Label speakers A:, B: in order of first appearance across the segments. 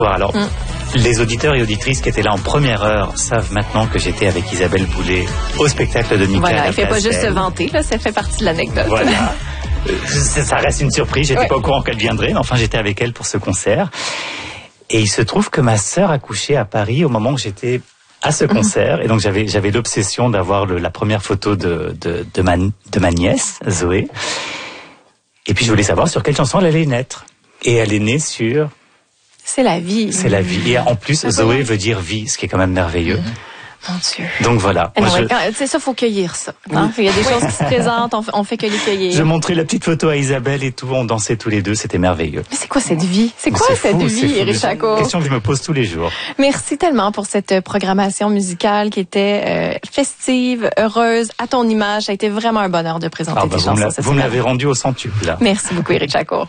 A: Alors, les auditeurs et auditrices qui étaient là en première heure savent maintenant que j'étais avec Isabelle Boulay au spectacle de Michael.
B: Voilà, il fait pas juste se vanter, là, ça fait partie de l'anecdote.
A: Voilà. Ça reste une surprise, j'étais pas au courant qu'elle viendrait, mais enfin j'étais avec elle pour ce concert. Et il se trouve que ma sœur a couché à Paris au moment où j'étais à ce concert. Et donc j'avais l'obsession d'avoir la première photo de ma nièce, Zoé. Et puis je voulais savoir sur quelle chanson elle allait naître. Et elle est née sur...
B: C'est la vie.
A: C'est la vie. Et en plus, Zoé veut dire vie, ce qui est quand même merveilleux.
B: Mon Dieu.
A: Donc voilà.
B: C'est ça, faut cueillir ça. Hein? Il y a des choses qui se présentent, on fait que les cueillir.
A: Je montrais la petite photo à Isabelle et tout, on dansait tous les deux, c'était merveilleux.
B: Mais c'est quoi cette vie? C'est quoi cette vie, Éric Jacquot?
A: C'est une question que je me pose tous les jours.
B: Merci tellement pour cette programmation musicale qui était festive, heureuse, à ton image. Ça a été vraiment un bonheur de présenter tes chansons.
A: Vous me l'avez rendu au centuple, là.
B: Merci beaucoup, Éric Jacquot.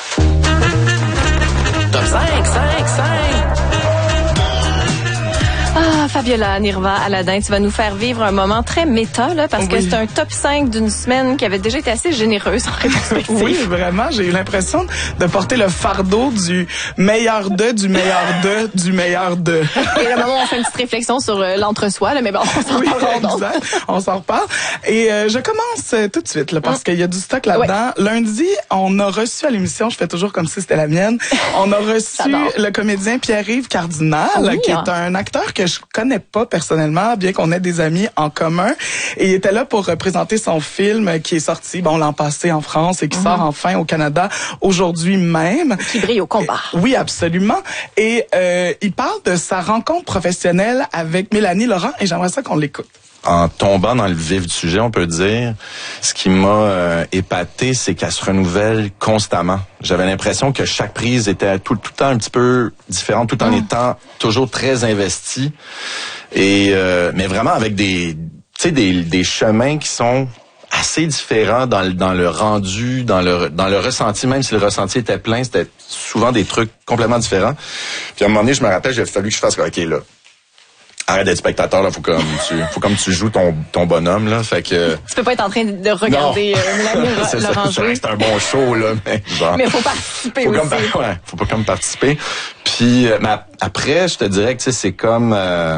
C: Top 5, 5, 5.
B: Ah, Fabiola, Nirva, Aladdin, tu vas nous faire vivre un moment très méta, là, parce que c'est un top 5 d'une semaine qui avait déjà été assez généreuse en rétrospective.
D: Oui, vraiment. J'ai eu l'impression de porter le fardeau du meilleur du meilleur du meilleur de.
B: Et là, maman, on fait une petite réflexion sur l'entre-soi, là, mais bon, on s'en reparle donc.
D: On s'en reparle. Et je commence tout de suite, là, parce qu'il y a du stock là-dedans. Ouais. Lundi, on a reçu à l'émission, je fais toujours comme si c'était la mienne, on a reçu le comédien Pierre-Yves Cardinal, qui est un acteur que je connais pas personnellement, bien qu'on ait des amis en commun. Et il était là pour représenter son film qui est sorti, l'an passé en France et qui sort enfin au Canada aujourd'hui même.
B: Qui brille au combat.
D: Oui, absolument. Et il parle de sa rencontre professionnelle avec Mélanie Laurent et j'aimerais ça qu'on l'écoute.
E: En tombant dans le vif du sujet, on peut dire, ce qui m'a épaté, c'est qu'elle se renouvelle constamment. J'avais l'impression que chaque prise était tout le temps un petit peu différente, tout en étant toujours très investie. Et mais vraiment avec des chemins qui sont assez différents dans le rendu, dans le ressenti. Même si le ressenti était plein, c'était souvent des trucs complètement différents. Puis à un moment donné, je me rappelle, il a fallu que je fasse OK là. Arrête d'être spectateur, là, faut comme tu joues ton bonhomme, là, fait que...
B: Tu peux pas être en train de regarder Laurent jouer.
E: C'est un bon show, là, mais genre...
B: Mais faut participer aussi.
E: Faut pas comme participer. Puis, mais après, je te dirais que, c'est comme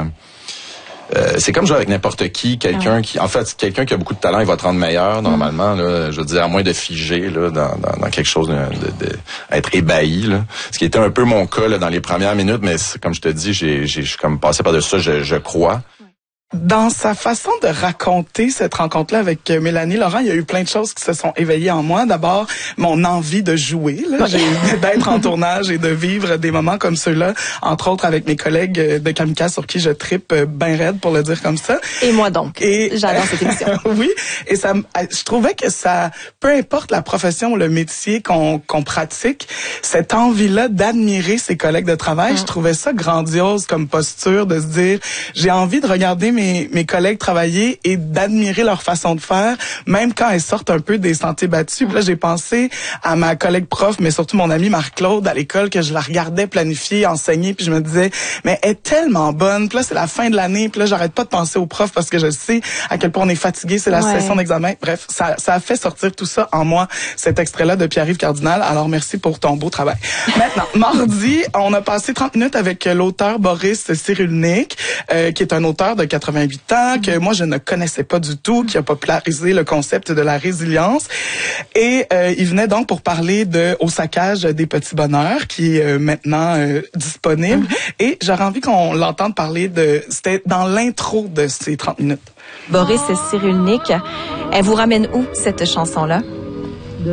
E: jouer avec n'importe qui, quelqu'un qui a beaucoup de talent, il va te rendre meilleur, normalement, là, je veux dire, à moins de figer, là, dans quelque chose de être ébahi, là. Ce qui était un peu mon cas, là, dans les premières minutes, mais comme je te dis, j'ai comme passé par-dessus ça, je crois.
D: Dans sa façon de raconter cette rencontre-là avec Mélanie Laurent, il y a eu plein de choses qui se sont éveillées en moi. D'abord, mon envie de jouer, là, d'être en tournage et de vivre des moments comme ceux-là, entre autres avec mes collègues de Kamikaze sur qui je trippe ben raide, pour le dire comme ça.
B: Et moi donc, j'adore cette émission.
D: Oui, et je trouvais que ça, peu importe la profession ou le métier qu'on pratique, cette envie-là d'admirer ses collègues de travail, je trouvais ça grandiose comme posture de se dire, j'ai envie de regarder mes collègues travailler et d'admirer leur façon de faire, même quand elles sortent un peu des sentiers battus. Puis là, j'ai pensé à ma collègue prof, mais surtout mon amie Marc-Claude à l'école, que je la regardais planifier, enseigner, puis je me disais, mais elle est tellement bonne. Puis là, c'est la fin de l'année, puis là, j'arrête pas de penser aux profs parce que je sais à quel point on est fatigué, c'est la session d'examen. Bref, ça a fait sortir tout ça en moi, cet extrait-là de Pierre-Yves Cardinal. Alors, merci pour ton beau travail. Maintenant, mardi, on a passé 30 minutes avec l'auteur Boris Cyrulnik, qui est un auteur de 88 ans, que moi je ne connaissais pas du tout, qui a popularisé le concept de la résilience. Et il venait donc pour parler Au saccage des petits bonheurs, qui est maintenant disponible. Et j'aurais envie qu'on l'entende parler c'était dans l'intro de ces 30 minutes.
B: Boris Cyrulnik, elle vous ramène où, cette chanson-là?
F: Elle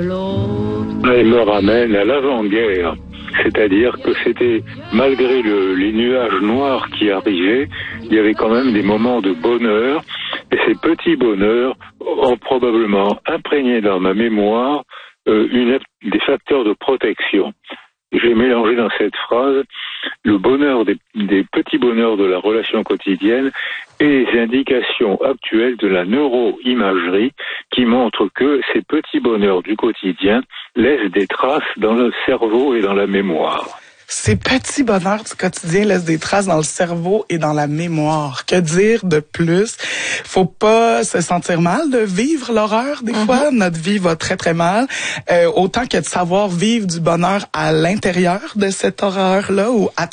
F: me ramène à l'avant-guerre. C'est-à-dire que c'était, malgré les nuages noirs qui arrivaient, il y avait quand même des moments de bonheur. Et ces petits bonheurs ont probablement imprégné dans ma mémoire des facteurs de protection. J'ai mélangé dans cette phrase le bonheur des petits bonheurs de la relation quotidienne et les indications actuelles de la neuroimagerie qui montrent que ces petits bonheurs du quotidien laissent des traces dans le cerveau et dans la mémoire.
D: Ces petits bonheurs du quotidien laissent des traces dans le cerveau et dans la mémoire. Que dire de plus? Faut pas se sentir mal de vivre l'horreur des fois. Notre vie va très très mal. Autant que de savoir vivre du bonheur à l'intérieur de cette horreur-là ou à